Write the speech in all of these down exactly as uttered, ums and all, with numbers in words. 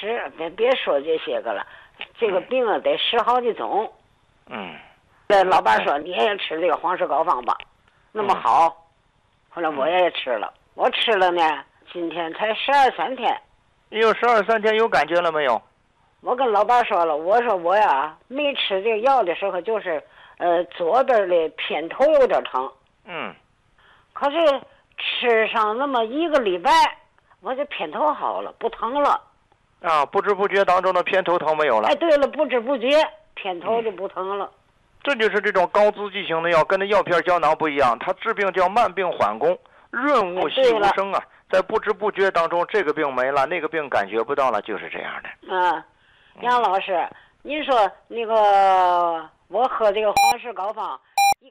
师，别别说这些个了，这个病啊得十好几种。 嗯。 这老伴说你也吃这个黄氏膏方吧，那么好。嗯、后来我也吃了，我吃了呢，今天才十二三天。 有十二三天有感觉了没有？ 我跟老伴说了，我说我呀没吃这个药的时候，就是呃左边的偏头有点疼。 嗯。 可是吃上那么一个礼拜，我这偏头好了，不疼了。 啊，不知不觉当中的偏头疼没有了。 哎，对了，不知不觉偏头就不疼了。嗯、 这就是这种高刺激型的药，跟那药片胶囊不一样，它治病叫慢病缓功，润物细无声啊。哎、在不知不觉当中，这个病没了，那个病感觉不到了，就是这样的。 嗯，杨老师，您说那个我喝这个黄氏膏方。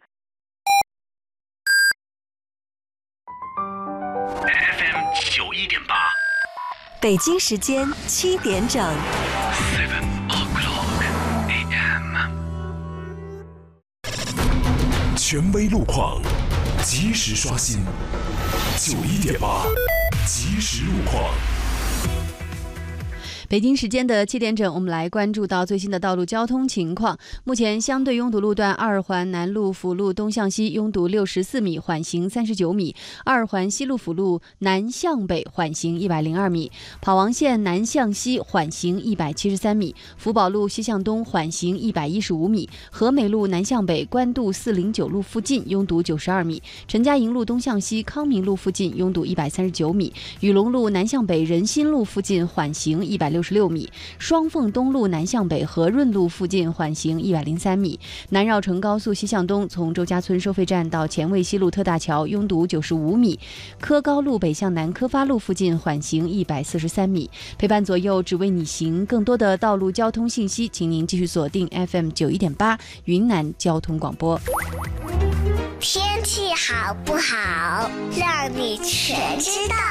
F M 九一点八， 北京时间七点整。 Seven o'clock A M。 权威路况，及时刷新。九一点八，及时路况。 北京时间的七点整，我们来关注到最新的道路交通情况。目前相对拥堵路段：二环南路辅路东向西拥堵六十四米，缓行三十九米；二环西路辅路南向北缓行一百零二米；跑王线南向西缓行一百七十三米；福宝路西向东缓行一百一十五米；和美路南向北官渡四零九路附近拥堵九十二米；陈家营路东向西康民路附近拥堵一百三十九米；雨龙路南向北仁新路附近缓行一百六十六米；双凤东路南向北和润路附近缓行一百零三米；南绕城高速西向东从周家村收费站到前卫西路特大桥拥堵九十五米；科高路北向南科发路附近缓行一百四十三米。陪伴左右，只为你行。更多的道路交通信息，请您继续锁定 F M 九一点八云南交通广播。 天气好不好，让你全知道。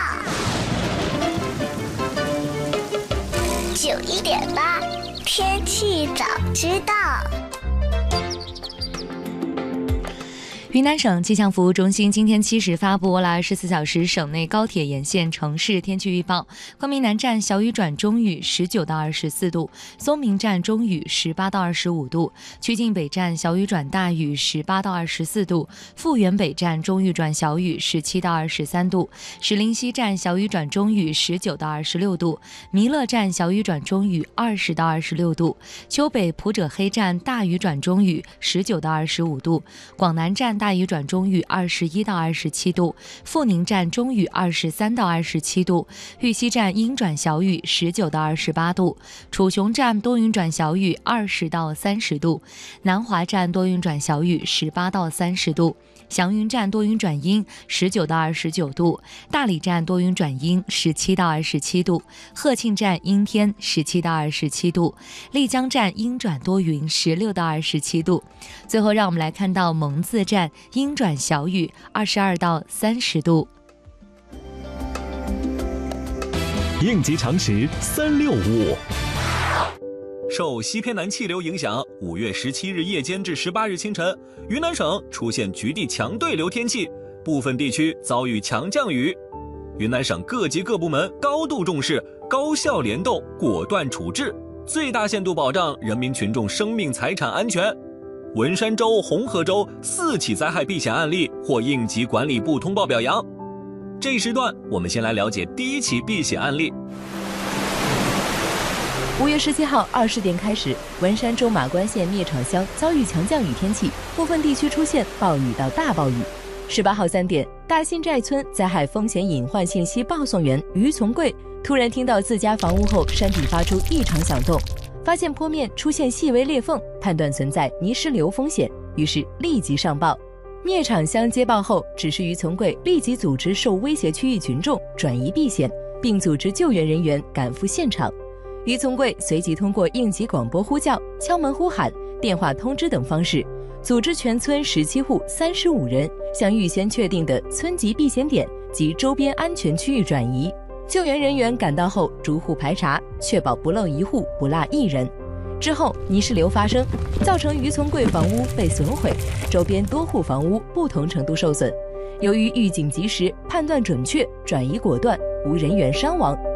九一点八，天气早知道。 云南省气象服务中心今天七时发布了二十四小时省内高铁沿线城市天气预报。昆明南站小雨转中雨，十九到二十四度；松明站中雨，十八到二十五度；曲靖北站小雨转大雨，十八到二十四度；富源北站中雨转小雨，十七到二十三度；石林西站小雨转中雨，十九到二十六度；弥勒站小雨转中雨，二十到二十六度；丘北普者黑站大雨转中雨，十九到二十五度；广南站大雨转中雨，二十一到二十七度；富宁站中雨，二十三到二十七度；玉溪站阴转小雨，十九到二十八度；楚雄站多云转小雨，二十到三十度；南华站多云转小雨，十八到三十度；祥云站多云转阴，十九到二十九度；大理站多云转阴，十七到二十七度；鹤庆站阴天，十七到二十七度；丽江站阴转多云，十六到二十七度。最后让我们来看到蒙自站阴转小雨，二十二到三十度。 应急常识三六五。 受西偏南气流影响，五月十七日夜间至十八日清晨，云南省出现局地强对流天气，部分地区遭遇强降雨。云南省各级各部门高度重视，高效联动，果断处置，最大限度保障人民群众生命财产安全。文山州、红河州四起灾害避险案例获应急管理部通报表扬。这一时段，我们先来了解第一起避险案例。 五月十七号二十点开始，文山州马关县灭场乡遭遇强降雨天气，部分地区出现暴雨到大暴雨。十八号三点，大新寨村灾害风险隐患信息报送员于从贵突然听到自家房屋后山体发出异常响动，发现坡面出现细微裂缝，判断存在泥石流风险，于是立即上报。灭场乡接报后，指示于从贵立即组织受威胁区域群众转移避险，并组织救援人员赶赴现场。于从贵随即通过应急广播呼叫、敲门呼喊、电话通知等方式，组织全村十七户三十五人向预先确定的村级避险点及周边安全区域转移。救援人员赶到后，逐户排查，确保不漏一户、不落一人。之后，泥石流发生，造成于从贵房屋被损毁，周边多户房屋不同程度受损。由于预警及时、判断准确、转移果断，无人员伤亡，